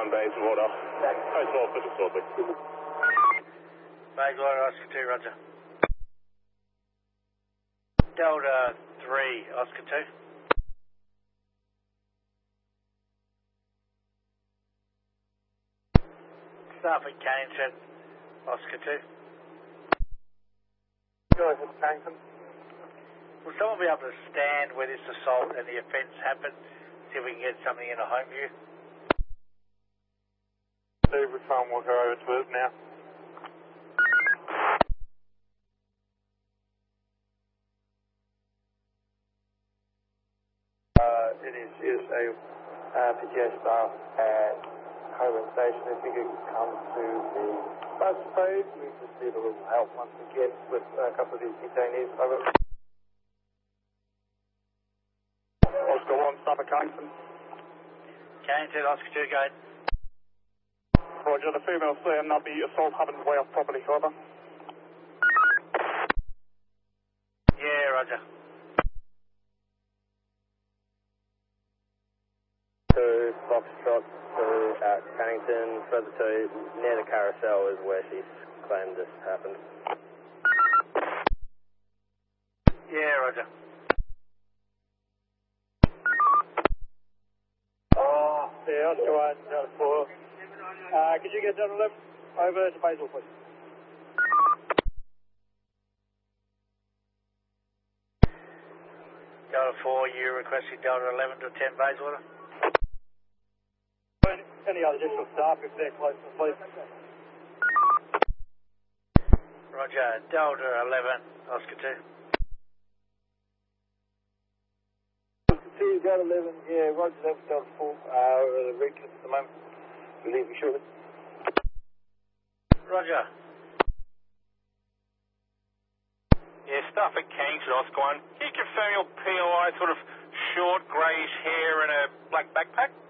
1 Bayswater. Bayswater, Official Swordsy. Bayswater, Oscar 2, roger. Delta 3, Oscar 2. Staff at Cannington, Oscar 2. Guys at Cannington. Will someone be able to stand where this assault and the offence happened? See if we can get something in a home view. Steve, we're trying to walk her over to it now. It is just a PTO staff at Coburn Station. If you could come to the bus page, we just need a little help once again with a couple of these detainees. Over. Oscar 1, stop at Cannington. Cannington, Oscar 2, go ahead. Roger, the female saying that the assault happened way off property, however. Yeah, roger. To Foxtrot to Cannington, further to near the carousel is where she's claimed this happened. Yeah, roger. Yeah, Oscar 1, Delta 4. Could you get Delta 11 over to Basil, please? Delta 4, you requesting Delta 11 to attend Bayswater? Any other additional staff if they're close, please? Roger, Delta 11, Oscar 2. Delta 11, yeah, Roger, that was Delta 4. We're at the recap at the moment. We're leaving shortly. Roger. Yeah, staff at Cannington, Oscar 1. Can you confirm your POI, sort of short, greyish hair and a black backpack?